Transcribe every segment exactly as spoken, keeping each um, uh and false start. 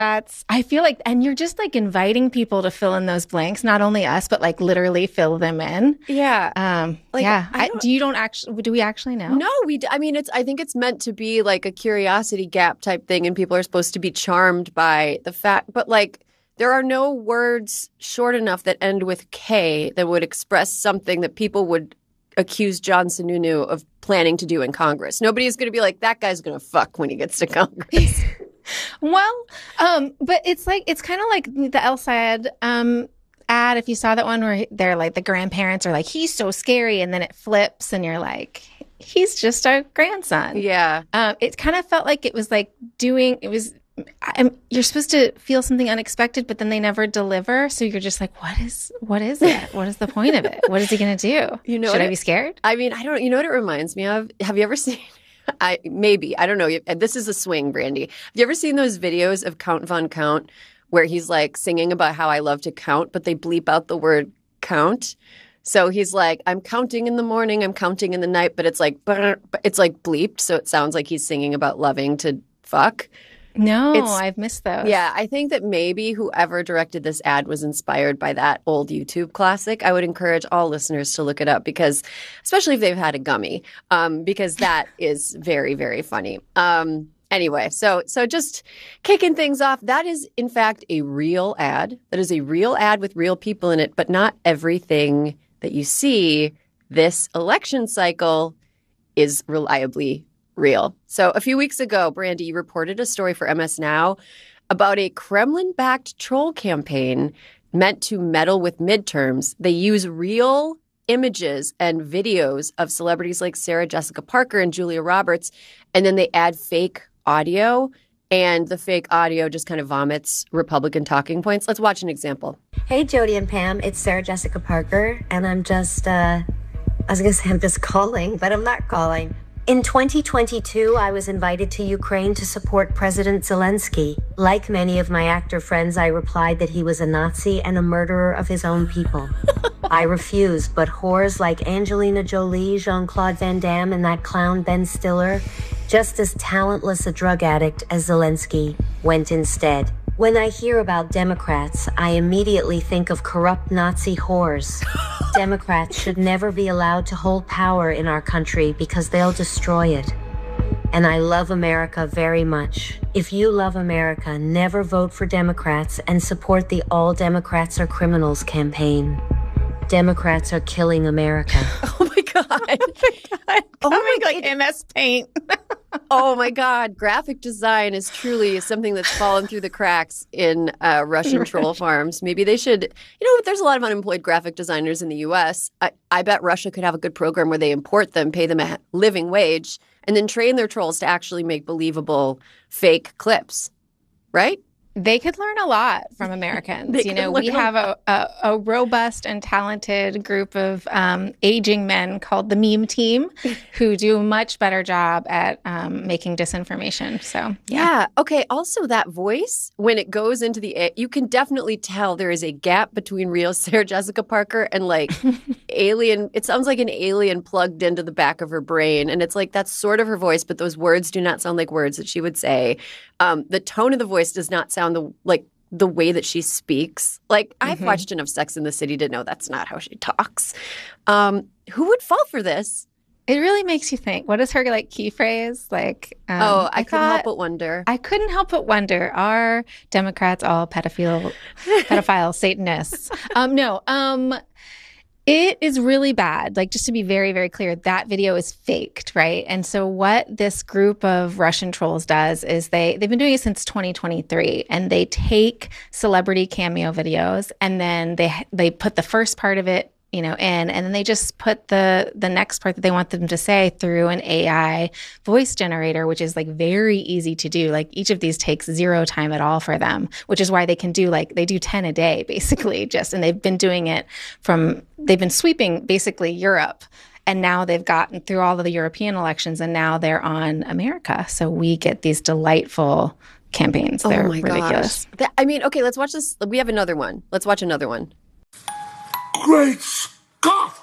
That's, I feel like, and you're just like inviting people to fill in those blanks, not only us, but like literally fill them in. Yeah. Um, Like, yeah. I I, don't- do you don't actually, do we actually know? No, we. d- I mean, it's. I think it's meant to be like a curiosity gap type thing, and people are supposed to be charmed by the fact. But like, there are no words short enough that end with K that would express something that people would accuse John Sununu of planning to do in Congress. Nobody is going to be like, that guy's going to fuck when he gets to Congress. Well, um, but it's like, it's kind of like the El Sayed, um, ad. If you saw that one where they're like, the grandparents are like, he's so scary. And then it flips and you're like, he's just our grandson. Yeah. Um, it kind of felt like it was like doing, it was, I'm, you're supposed to feel something unexpected, but then they never deliver. So you're just like, what is, what is it? What is the point of it? What is he going to do? You know Should what I it- be scared? I mean, I don't. You know what it reminds me of? Have you ever seen? I maybe I don't know. This is a swing, Brandy. Have you ever seen those videos of Count Von Count where he's like singing about how I love to count, but they bleep out the word count? So he's like, I'm counting in the morning, I'm counting in the night, but it's like, but it's like bleeped, so it sounds like he's singing about loving to fuck. No, It's- I've missed those. Yeah, I think that maybe whoever directed this ad was inspired by that old YouTube classic. I would encourage all listeners to look it up because, especially if they've had a gummy, um, because that is very, very funny. Um, anyway, so so just kicking things off, that is in fact a real ad. That is a real ad with real people in it, but not everything that you see this election cycle is reliably real. So a few weeks ago, Brandy, you reported a story for M S Now about a Kremlin-backed troll campaign meant to meddle with midterms. They use real images and videos of celebrities like Sarah Jessica Parker and Julia Roberts, and then they add fake audio, and the fake audio just kind of vomits Republican talking points. Let's watch an example. Hey, Jody and Pam, it's Sarah Jessica Parker, and I'm just, uh, I was going to say I'm just calling, but I'm not calling. In twenty twenty-two, I was invited to Ukraine to support President Zelensky. Like many of my actor friends, I replied that he was a Nazi and a murderer of his own people. I refused, but whores like Angelina Jolie, Jean-Claude Van Damme, and that clown Ben Stiller, just as talentless a drug addict as Zelensky, went instead. When I hear about Democrats, I immediately think of corrupt Nazi whores. Democrats should never be allowed to hold power in our country because they'll destroy it. And I love America very much. If you love America, never vote for Democrats and support the All Democrats Are Criminals campaign. Democrats are killing America. Oh my God. Oh my God. Oh my Coming God. like M S Paint. Oh my God. Graphic design is truly something that's fallen through the cracks in uh, Russian troll farms. Maybe they should, you know, there's a lot of unemployed graphic designers in the U S. I, I bet Russia could have a good program where they import them, pay them a living wage, and then train their trolls to actually make believable fake clips. Right? They could learn a lot from Americans. They You could know, learn we a have a, a, a robust and talented group of um, aging men called the meme team who do a much better job at um, making disinformation. So, yeah. Yeah. Okay. Also, that voice, when it goes into the, a- you can definitely tell there is a gap between real Sarah Jessica Parker and like alien. It sounds like an alien plugged into the back of her brain. And it's like, that's sort of her voice, but those words do not sound like words that she would say. Um, the tone of the voice does not sound the like the way that she speaks. Like, I've Mhm. watched enough Sex in the City to know that's not how she talks. Um, who would fall for this? It really makes you think. What is her like key phrase? Like, um, oh, I, couldn't help thought- but wonder. I couldn't help but wonder: are Democrats all pedophile, pedophile Satanists? Um, no. Um, it is really bad. Like, just to be very, very clear, that video is faked, right? And so, what this group of Russian trolls does is they they've been doing it since twenty twenty-three, and they take celebrity cameo videos, and then they they put the first part of it, you know, in, and then they just put the the next part that they want them to say through an A I voice generator, which is like very easy to do. Like, each of these takes zero time at all for them, which is why they can do like they do ten a day basically, just, and they've been doing it from they've been sweeping basically Europe. And now they've gotten through all of the European elections, and now they're on America. So we get these delightful campaigns. They're oh my ridiculous. gosh. That, I mean, okay, let's watch this. We have another one. Let's watch another one. Great Scott!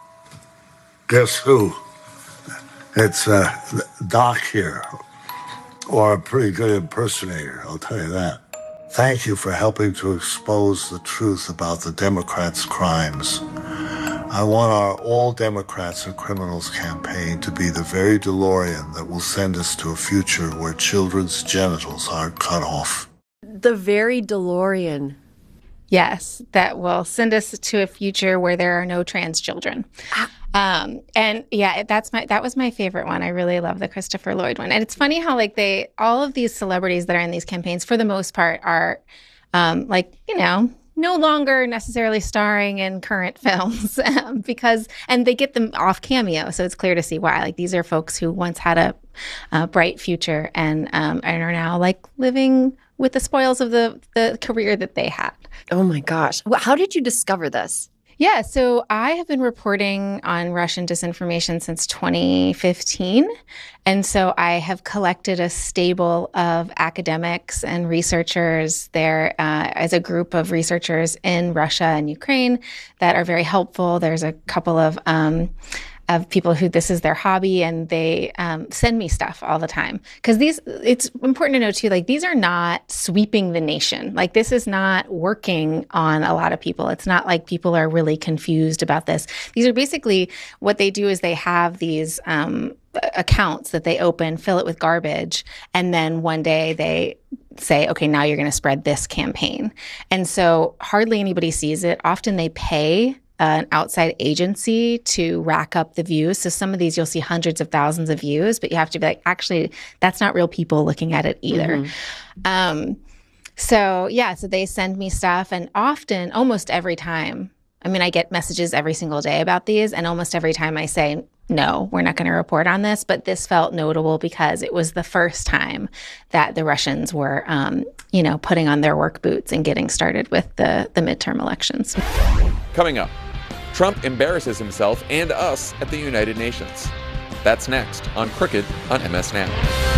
Guess who? It's uh, Doc here. Or a pretty good impersonator, I'll tell you that. Thank you for helping to expose the truth about the Democrats' crimes. I want our All Democrats Are Criminals campaign to be the very DeLorean that will send us to a future where children's genitals aren't cut off. The very DeLorean. Yes, that will send us to a future where there are no trans children. Um, and yeah, that's my, that was my favorite one. I really love the Christopher Lloyd one. And it's funny how like they, all of these celebrities that are in these campaigns for the most part are, um, like, you know, no longer necessarily starring in current films um, because, and they get them off Cameo. So it's clear to see why. Like these are folks who once had a, a bright future and, um, and are now like living with the spoils of the, the career that they had. Oh my gosh. How did you discover this? Yeah, so I have been reporting on Russian disinformation since twenty fifteen. And so I have collected a stable of academics and researchers there uh, as a group of researchers in Russia and Ukraine that are very helpful. There's a couple of um, of people who this is their hobby and they um, send me stuff all the time. Because these, it's important to know too, like these are not sweeping the nation. Like this is not working on a lot of people. It's not like people are really confused about this. These are basically, what they do is they have these um, accounts that they open, fill it with garbage, and then one day they say, okay, now you're going to spread this campaign. And so hardly anybody sees it. Often they pay an outside agency to rack up the views. So some of these you'll see hundreds of thousands of views, but you have to be like, actually, that's not real people looking at it either. Mm-hmm. Um, so yeah, so they send me stuff and often, almost every time, I mean, I get messages every single day about these and almost every time I say, no, we're not going to report on this. But this felt notable because it was the first time that the Russians were, um, you know, putting on their work boots and getting started with the, the midterm elections. Coming up, Trump embarrasses himself and us at the United Nations. That's next on Crooked on M S Now.